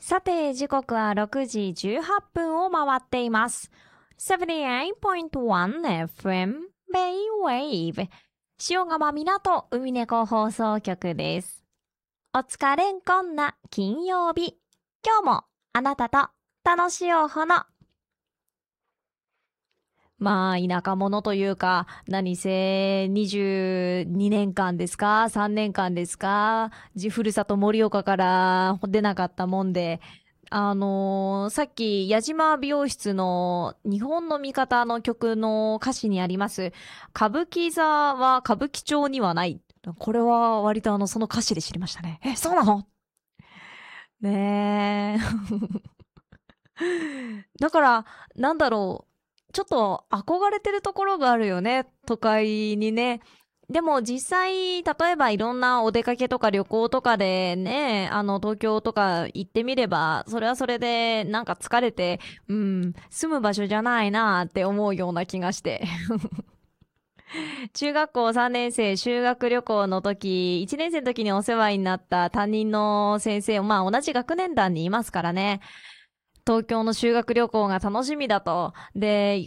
さて、時刻は6時18分を回っています。78.1FM Bay-Wave 塩釜港海猫放送局です。お疲れんこんな金曜日。今日もあなたと楽しようほの。まあ、田舎者というか、何せ22年間ですか ?3 年間ですかふるさと盛岡から出なかったもんで、さっき矢島美容室の日本の味方の曲の歌詞にあります、歌舞伎座は歌舞伎町にはない。これは割とその歌詞で知りましたね。そうなのねえ。だから、なんだろう。ちょっと憧れてるところがあるよね。都会にね。でも実際、例えばいろんなお出かけとか旅行とかでね、東京とか行ってみれば、それはそれでなんか疲れて、住む場所じゃないなって思うような気がして。中学校3年生修学旅行の時、1年生の時にお世話になった担任の先生、まあ同じ学年団にいますからね。東京の修学旅行が楽しみだと。で、